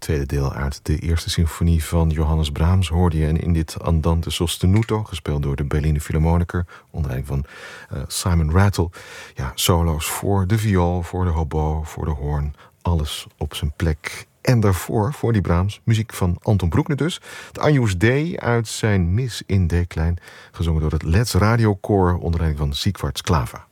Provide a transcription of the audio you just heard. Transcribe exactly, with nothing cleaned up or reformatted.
tweede deel uit de eerste symfonie van Johannes Brahms hoorde je. En in dit Andante sostenuto, gespeeld door de Berliner Philharmoniker, onder leiding van uh, Simon Rattle. Ja, solo's voor de viool, voor de hobo, voor de hoorn. Alles op zijn plek. En daarvoor, voor die Brahms, muziek van Anton Bruckner dus. Het Agnus Dei uit zijn Mis in D-klein, gezongen door het Let's Radio Koor onder leiding van Siegwart Sklava.